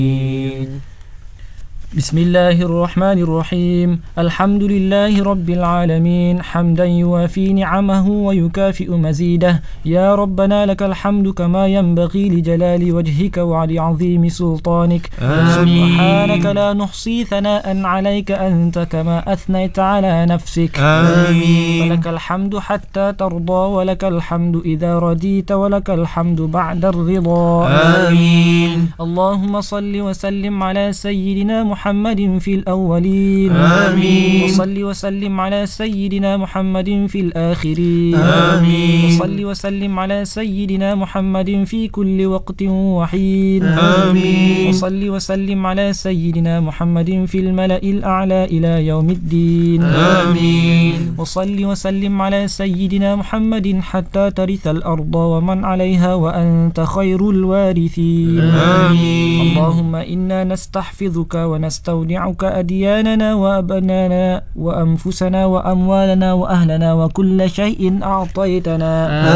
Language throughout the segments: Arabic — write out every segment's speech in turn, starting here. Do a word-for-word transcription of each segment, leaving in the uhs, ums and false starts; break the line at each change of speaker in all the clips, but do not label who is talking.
بسم الله الرحمن الرحيم الحمد لله رب العالمين حمدا يوافي نعمه ويكافئ مزيده يا ربنا لك الحمد كما ينبغي لجلال وجهك ولعظيم سلطانك
آمين.
سبحانك لا نحصي ثناء عليك أنت كما أثنيت على نفسك
آمين.
ولك الحمد حتى ترضى ولك الحمد إذا رضيت ولك الحمد بعد الرضا
آمين.
اللهم صل وسلم على سيدنا محمد محمد في الأولين
آمين.
وصل وسلم على سيدنا محمد في الآخرين
آمين.
وصل وسلم على سيدنا محمد في كل وقت وحين
آمين.
وصل وسلم على سيدنا محمد في الملأ الأعلى إلى يوم الدين
آمين.
وصل وسلم على سيدنا محمد حتى ترث الأرض ومن عليها وأنت خير الوارثين
آمين.
اللهم إنا نستحفظك ونستودعك أدياننا وأبنانا وأنفسنا وأموالنا وأهلنا وكل شيء أعطيتنا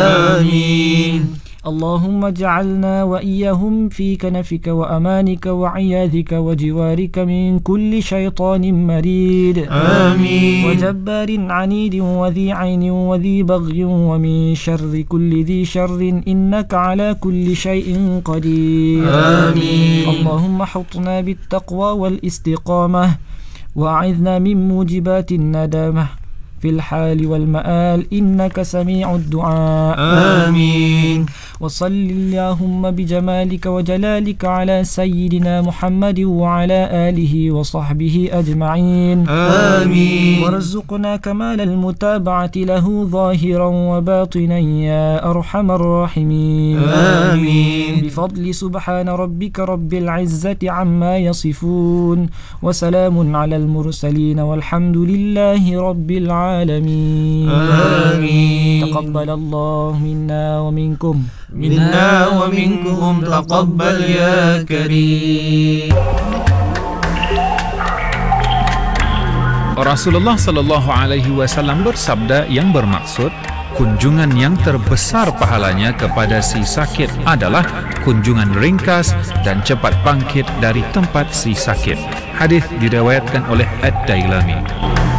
آمين.
اللهم اجعلنا وإياهم في كنفك وأمانك وعياذك وجوارك من كل شيطان مريد
آمين.
وجبار عنيد وذي عين وذي بغي ومن شر كل ذي شر إنك على كل شيء قدير
آمين.
اللهم حطنا بالتقوى والاستقامة وأعذنا من موجبات الندامة في الحال والمآل إنك سميع الدعاء
آمين.
وصل اللهم بجمالك وجلالك على سيدنا محمد وعلى آله وصحبه أجمعين
آمين.
وارزقنا كمال المتابعة له ظاهرا وباطنا يا أرحم الراحمين
آمين.
بفضل سبحان ربك رب العزة عما يصفون وسلام على المرسلين والحمد لله رب العالمين
آمين.
تقبل الله منا ومنكم
منا ومنكم تقبل يا كريم.
Rasulullah sallallahu alaihi wasallam bersabda yang bermaksud kunjungan yang terbesar pahalanya kepada si sakit adalah kunjungan ringkas dan cepat bangkit dari tempat si sakit. Hadis diriwayatkan oleh Ad-Dailami.